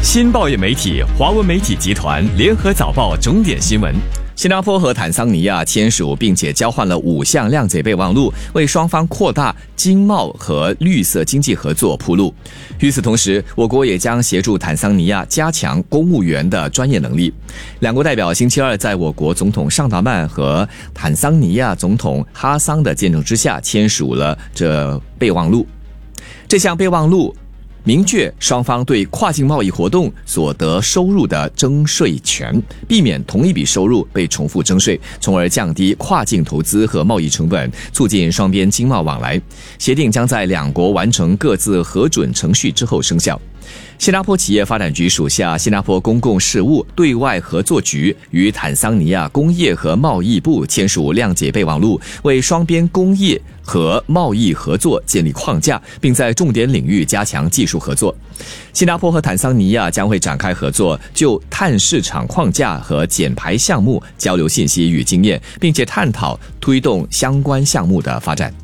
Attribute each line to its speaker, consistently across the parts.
Speaker 1: 新报业媒体华文媒体集团联合早报重点新闻。新加坡和坦桑尼亚签署并且交换了5项谅解备忘录，为双方扩大经贸和绿色经济合作铺路。与此同时，我国也将协助坦桑尼亚加强公务员的专业能力。两国代表星期二在我国总统尚达曼和坦桑尼亚总统哈桑的见证之下签署了这备忘录。这项备忘录明确双方对跨境贸易活动所得收入的征税权，避免同一笔收入被重复征税，从而降低跨境投资和贸易成本，促进双边经贸往来。协定将在两国完成各自核准程序之后生效。新加坡企业发展局属下新加坡公共事务对外合作局与坦桑尼亚工业和贸易部签署谅解备忘录，为双边工业和贸易合作建立框架，并在重点领域加强技术合作。新加坡和坦桑尼亚将会展开合作，就碳市场框架和减排项目交流信息与经验，并且探讨推动相关项目的发展。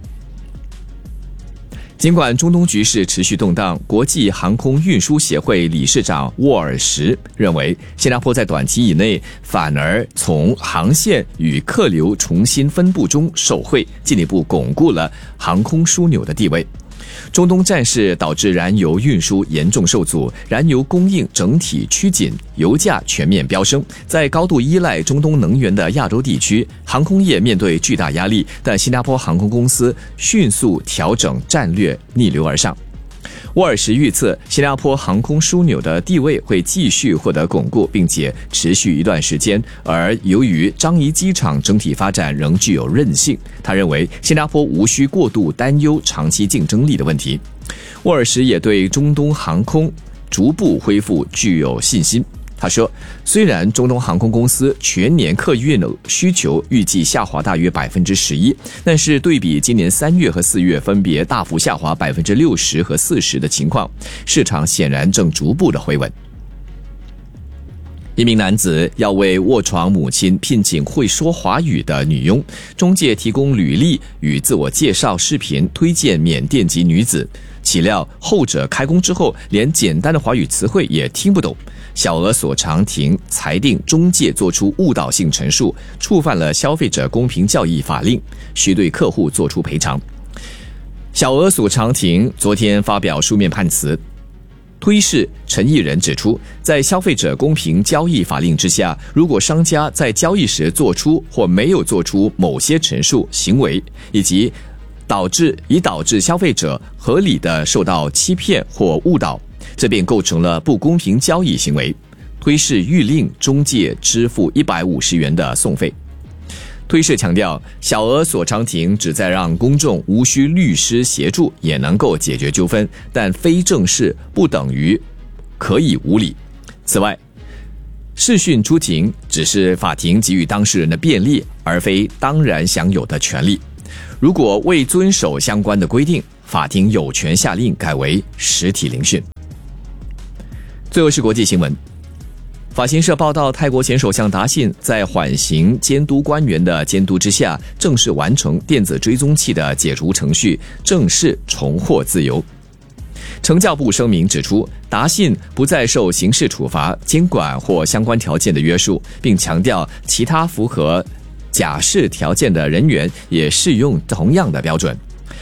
Speaker 1: 尽管中东局势持续动荡，国际航空运输协会理事长沃尔什认为，新加坡在短期以内反而从航线与客流重新分布中受惠，进一步巩固了航空枢纽的地位。中东战事导致燃油运输严重受阻，燃油供应整体趋紧，油价全面飙升。在高度依赖中东能源的亚洲地区，航空业面对巨大压力，但新加坡航空公司迅速调整战略，逆流而上。沃尔什预测，新加坡航空枢纽的地位会继续获得巩固，并且持续一段时间。而由于樟宜机场整体发展仍具有韧性，他认为新加坡无需过度担忧长期竞争力的问题。沃尔什也对中东航空逐步恢复具有信心。他说，虽然中东航空公司全年客运的需求预计下滑大约 11%， 但是对比今年3月和4月分别大幅下滑 60% 和40% 的情况，市场显然正逐步的回稳。一名男子要为卧床母亲聘请会说华语的女佣，中介提供履历与自我介绍视频推荐缅甸籍女子，岂料后者开工之后连简单的华语词汇也听不懂。小额索偿庭裁定中介作出误导性陈述，触犯了消费者公平交易法令，需对客户作出赔偿。小额索偿庭昨天发表书面判词，推事陈义仁指出，在消费者公平交易法令之下，如果商家在交易时做出或没有做出某些陈述行为，以及导致消费者合理的受到欺骗或误导，这便构成了不公平交易行为。推事欲令中介支付150元的送费。推事强调，小额索偿庭旨在让公众无需律师协助也能够解决纠纷，但非正式不等于可以无理。此外，视讯出庭只是法庭给予当事人的便利，而非当然享有的权利。如果未遵守相关的规定，法庭有权下令改为实体聆讯。最后是国际新闻。法新社报道，泰国前首相达信在缓刑监督官员的监督之下，正式完成电子追踪器的解除程序，正式重获自由。惩教部声明指出，达信不再受刑事处罚、监管或相关条件的约束，并强调其他符合假释条件的人员也适用同样的标准。